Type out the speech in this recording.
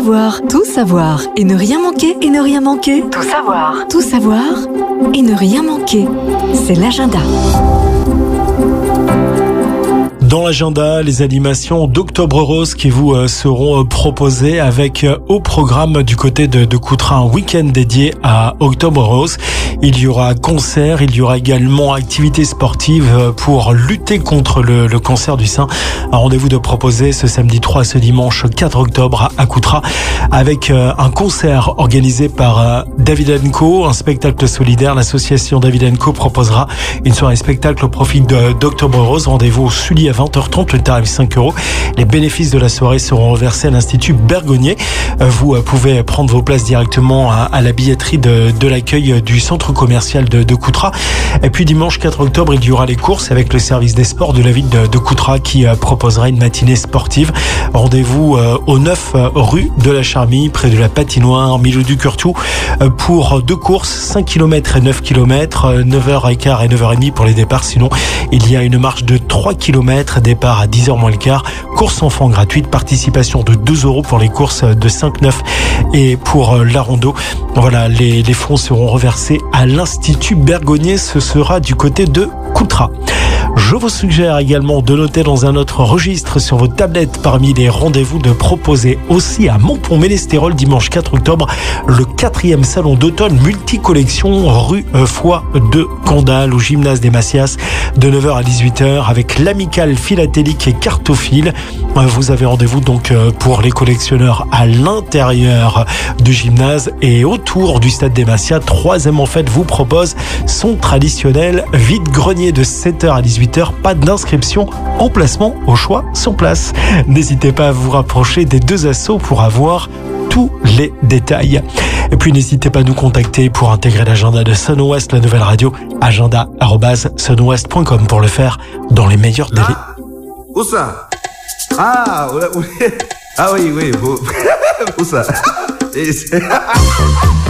tout savoir et ne rien manquer, et ne rien manquer. Tout savoir et ne rien manquer. C'est l'agenda. Dans l'agenda, les animations d'Octobre Rose qui vous seront proposées avec au programme du côté de Coutras un week-end dédié à Octobre Rose. Il y aura concert, il y aura également activités sportives pour lutter contre le cancer du sein. Un rendez-vous de proposer ce samedi 3 et ce dimanche 4 octobre à Coutras avec un concert organisé par David & Co, un spectacle solidaire. L'association David & Co proposera une soirée spectacle au profit d'Octobre Rose. Rendez-vous au Sully à 20h30, le tarif 5 €. Les bénéfices de la soirée seront reversés à l'Institut Bergonié. Vous pouvez prendre vos places directement à la billetterie de l'accueil du centre commercial de Coutras. Et puis dimanche 4 octobre, il y aura les courses avec le service des sports de la ville de Coutras qui proposera une matinée sportive. Rendez-vous au 9 rue de la Charmille, près de la patinoire Milou du Curtou, pour 2 courses, 5 km et 9 km, 9h15 et 9h30 pour les départs. Sinon, il y a une marche de 3 km, départ à 10h moins le quart, course enfant gratuite, participation de 2 € pour les courses de 5, 9 et pour la rando. Voilà, les fonds seront reversés à l'Institut Bergonié. Ce sera du côté de Coutras. Je vous suggère également de noter dans un autre registre sur vos tablettes parmi les rendez-vous de proposer aussi à Menton-Ménestérol dimanche 4 octobre le 4e salon d'automne multicollection rue Foy de Candale au gymnase des Massias de 9h à 18h avec l'amicale philatélique et cartophile. Vous avez rendez-vous donc pour les collectionneurs à l'intérieur du gymnase et autour du stade des Massias. 3e en fait vous propose son traditionnel vide-grenier de 7h à 18h. Pas d'inscription, emplacement au choix sur place. N'hésitez pas à vous rapprocher des deux assos pour avoir tous les détails. Et puis n'hésitez pas à nous contacter pour intégrer l'agenda de Sun West, la nouvelle radio, agenda@sunwest.com pour le faire dans les meilleurs délais. Où ça? Ah oui, où ça?